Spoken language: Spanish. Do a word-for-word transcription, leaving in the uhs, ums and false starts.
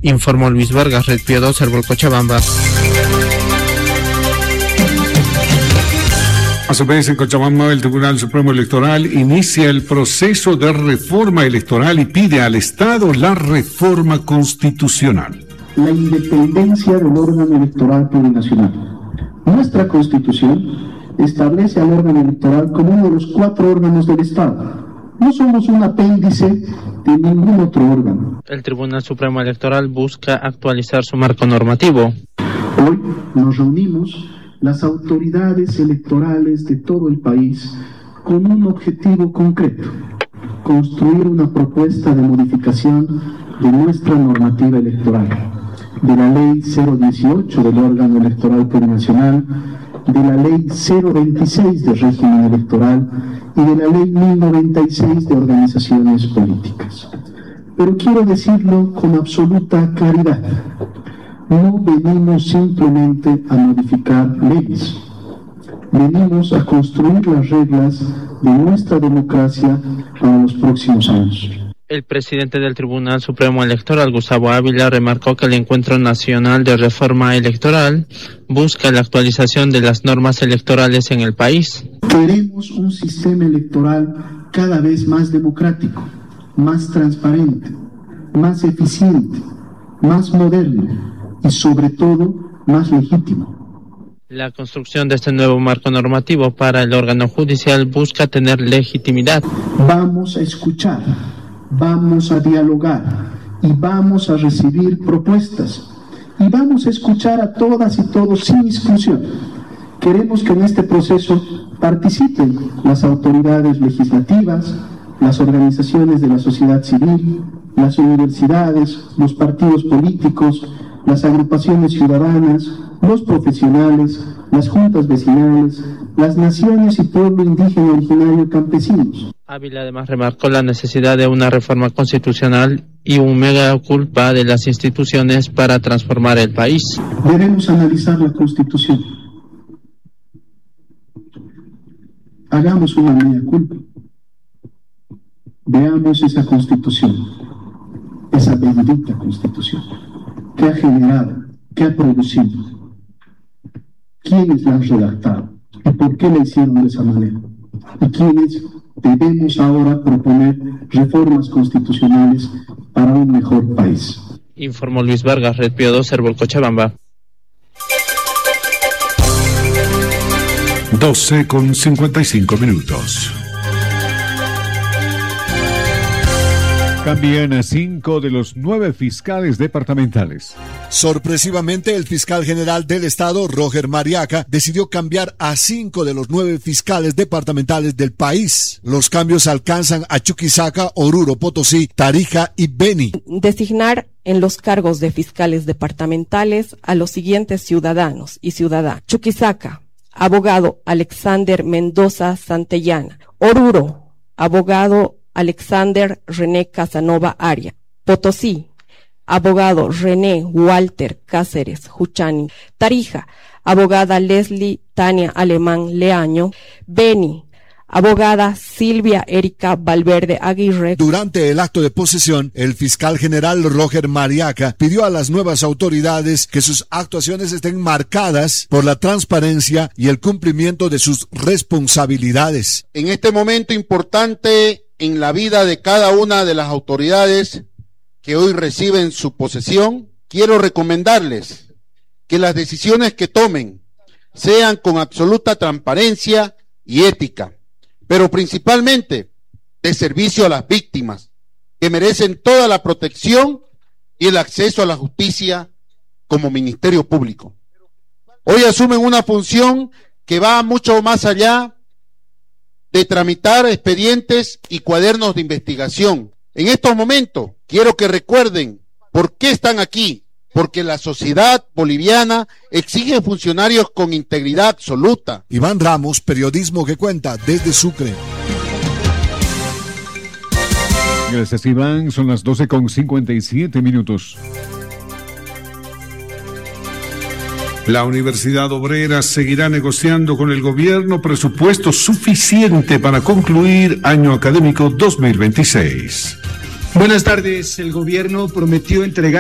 Informó Luis Vargas, Red Pío dos, Árbol Cochabamba. A su vez, en Cochabamba, el Tribunal Supremo Electoral inicia el proceso de reforma electoral y pide al Estado la reforma constitucional. La independencia del órgano electoral plurinacional. Nuestra Constitución establece al órgano electoral como uno de los cuatro órganos del Estado. No somos un apéndice de ningún otro órgano. El Tribunal Supremo Electoral busca actualizar su marco normativo. Hoy nos reunimos las autoridades electorales de todo el país con un objetivo concreto: construir una propuesta de modificación de nuestra normativa electoral, de la ley cero dieciocho del órgano electoral plurinacional, de la ley cero veintiséis de régimen electoral y de la ley mil noventa y seis de organizaciones políticas. Pero quiero decirlo con absoluta claridad: no venimos simplemente a modificar leyes, venimos a construir las reglas de nuestra democracia para los próximos años. El presidente del Tribunal Supremo Electoral, Gustavo Ávila, remarcó que el Encuentro Nacional de Reforma Electoral busca la actualización de las normas electorales en el país. Queremos un sistema electoral cada vez más democrático, más transparente, más eficiente, más moderno y sobre todo más legítimo. La construcción de este nuevo marco normativo para el órgano judicial busca tener legitimidad. Vamos a escuchar, vamos a dialogar y vamos a recibir propuestas y vamos a escuchar a todas y todos sin exclusión. Queremos que en este proceso participen las autoridades legislativas, las organizaciones de la sociedad civil, las universidades, los partidos políticos, las agrupaciones ciudadanas, los profesionales, las juntas vecinales, las naciones y pueblo indígena originario campesinos. Ávila además remarcó la necesidad de una reforma constitucional y un mea culpa de las instituciones para transformar el país. Debemos analizar la Constitución. Hagamos una mea culpa. Veamos esa Constitución, esa bendita Constitución. ¿Qué ha generado? ¿Qué ha producido? ¿Quiénes la han redactado? ¿Y por qué la hicieron de esa manera? ¿Y quiénes debemos ahora proponer reformas constitucionales para un mejor país? Informó Luis Vargas, Red Pío dos, Árbol Cochabamba. doce con cincuenta y cinco minutos. Cambian a cinco de los nueve fiscales departamentales. Sorpresivamente, el fiscal general del estado, Roger Mariaca, decidió cambiar a cinco de los nueve fiscales departamentales del país. Los cambios alcanzan a Chuquisaca, Oruro, Potosí, Tarija y Beni. Designar en los cargos de fiscales departamentales a los siguientes ciudadanos y ciudadanas. Chuquisaca, abogado Alexander Mendoza Santellana. Oruro, abogado Alexander René Casanova Aria. Potosí, abogado René Walter Cáceres Juchani. Tarija, abogada Leslie Tania Alemán Leaño. Beni, abogada Silvia Erika Valverde Aguirre. Durante el acto de posesión, el fiscal general Roger Mariaca pidió a las nuevas autoridades que sus actuaciones estén marcadas por la transparencia y el cumplimiento de sus responsabilidades. En este momento importante en la vida de cada una de las autoridades que hoy reciben su posesión, quiero recomendarles que las decisiones que tomen sean con absoluta transparencia y ética, pero principalmente de servicio a las víctimas, que merecen toda la protección y el acceso a la justicia como Ministerio Público. Hoy asumen una función que va mucho más allá de tramitar expedientes y cuadernos de investigación. En estos momentos, quiero que recuerden por qué están aquí, porque la sociedad boliviana exige funcionarios con integridad absoluta. Iván Ramos, periodismo que cuenta desde Sucre. Gracias, Iván. Son las doce con cincuenta y siete minutos. La Universidad Obrera seguirá negociando con el gobierno presupuesto suficiente para concluir año académico dos mil veintiséis. Buenas tardes. El gobierno prometió entregar